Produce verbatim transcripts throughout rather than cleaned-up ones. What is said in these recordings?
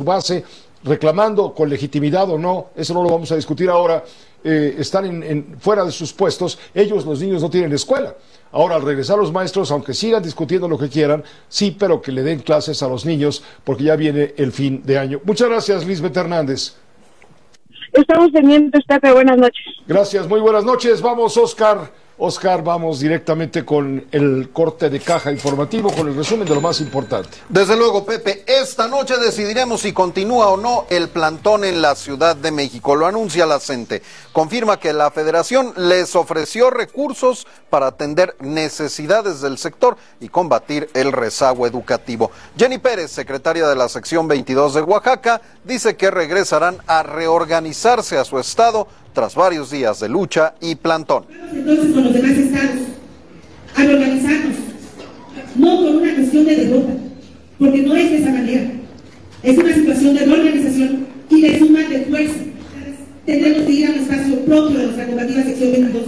base, reclamando con legitimidad o no, eso no lo vamos a discutir ahora, eh, están en, en, fuera de sus puestos, ellos, los niños, no tienen escuela. Ahora, al regresar los maestros, aunque sigan discutiendo lo que quieran, sí, pero que le den clases a los niños, porque ya viene el fin de año. Muchas gracias, Lisbeth Hernández. Estamos pendientes, Pepe, buenas noches. Gracias, muy buenas noches. Vamos, Oscar. Oscar, vamos directamente con el corte de caja informativo, con el resumen de lo más importante. Desde luego, Pepe, esta noche decidiremos si continúa o no el plantón en la Ciudad de México. Lo anuncia la CENTE. Confirma que la Federación les ofreció recursos para atender necesidades del sector y combatir el rezago educativo. Jenny Pérez, secretaria de la sección veintidós de Oaxaca, dice que regresarán a reorganizarse a su estado tras varios días de lucha y plantón. Entonces con los demás estados a reorganizarnos, no por una cuestión de derrota, porque no es de esa manera, es una situación de reorganización y de suma de fuerza. Tendremos que ir a un espacio propio de nuestra combativa sección veintidós.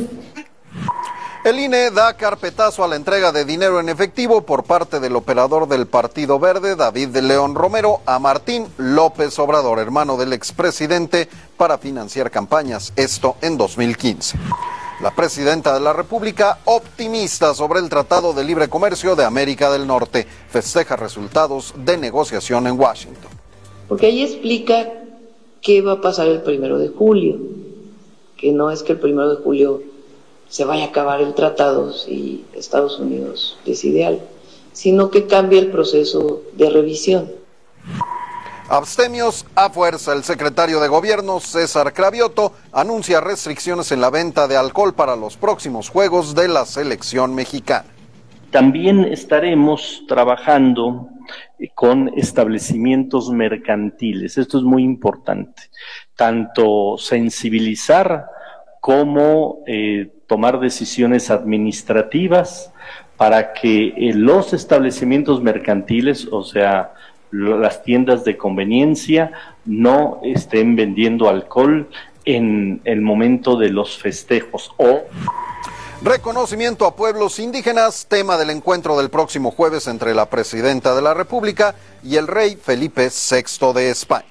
El I N E da carpetazo a la entrega de dinero en efectivo por parte del operador del Partido Verde, David de León Romero, a Martín López Obrador, hermano del expresidente, para financiar campañas, esto en dos mil quince. La presidenta de la República, optimista sobre el Tratado de Libre Comercio de América del Norte, festeja resultados de negociación en Washington. Porque ahí explica qué va a pasar el primero de julio, que no es que el primero de julio se vaya a acabar el tratado si Estados Unidos decide algo, sino que cambie el proceso de revisión. Abstemios a fuerza. El secretario de Gobierno, César Cravioto, anuncia restricciones en la venta de alcohol para los próximos Juegos de la selección mexicana. También estaremos trabajando con establecimientos mercantiles. Esto es muy importante. Tanto sensibilizar como eh, tomar decisiones administrativas para que eh, los establecimientos mercantiles, o sea, las tiendas de conveniencia, no estén vendiendo alcohol en el momento de los festejos. O reconocimiento a pueblos indígenas, tema del encuentro del próximo jueves entre la presidenta de la República y el rey Felipe sexto de España.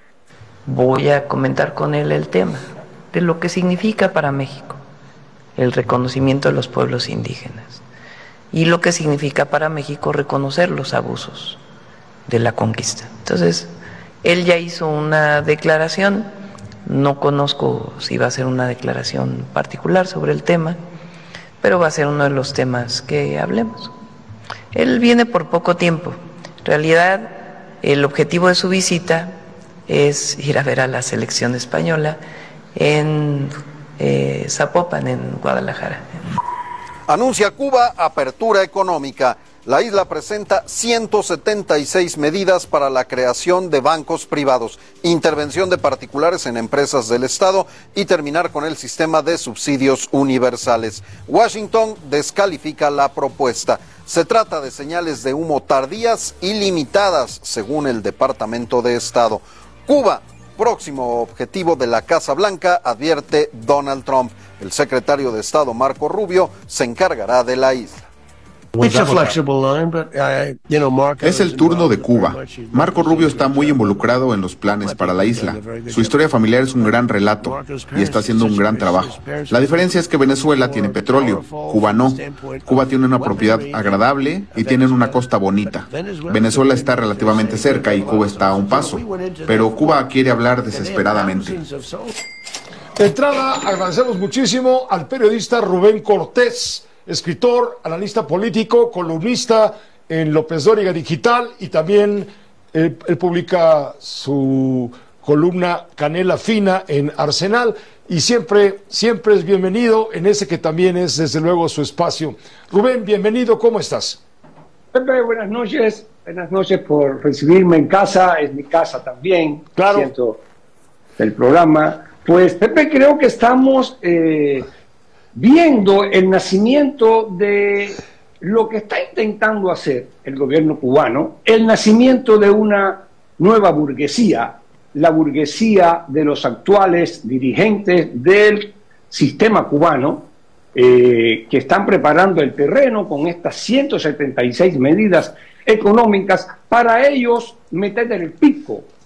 Voy a comentar con él el tema de lo que significa para México el reconocimiento de los pueblos indígenas y lo que significa para México reconocer los abusos de la conquista. Entonces, él ya hizo una declaración, no conozco si va a ser una declaración particular sobre el tema, pero va a ser uno de los temas que hablemos. Él viene por poco tiempo. En realidad, el objetivo de su visita es ir a ver a la selección española en eh, Zapopan, en Guadalajara. Anuncia Cuba apertura económica. La isla presenta ciento setenta y seis medidas para la creación de bancos privados, intervención de particulares en empresas del Estado y terminar con el sistema de subsidios universales. Washington descalifica la propuesta. Se trata de señales de humo tardías y limitadas, según el Departamento de Estado. Cuba, próximo objetivo de la Casa Blanca, advierte Donald Trump. El secretario de Estado, Marco Rubio, se encargará de la isla. Es el turno de Cuba. Marco Rubio está muy involucrado en los planes para la isla. Su historia familiar es un gran relato y está haciendo un gran trabajo. La diferencia es que Venezuela tiene petróleo, Cuba no. Cuba tiene una propiedad agradable y tienen una costa bonita. Venezuela está relativamente cerca y Cuba está a un paso, pero Cuba quiere hablar desesperadamente. De entrada, agradecemos muchísimo al periodista Rubén Cortés, escritor, analista político, columnista en López Dóriga Digital, y también él, él publica su columna Canela Fina en Arsenal, y siempre, siempre es bienvenido en ese que también es desde luego su espacio. Rubén, bienvenido, ¿cómo estás? Pepe, buenas noches, buenas noches por recibirme en casa, es mi casa también, claro. Siento el programa. Pues Pepe, creo que estamos eh, viendo el nacimiento de lo que está intentando hacer el gobierno cubano, el nacimiento de una nueva burguesía, la burguesía de los actuales dirigentes del sistema cubano, eh, que están preparando el terreno con estas ciento setenta y seis medidas económicas para ellos meter el pico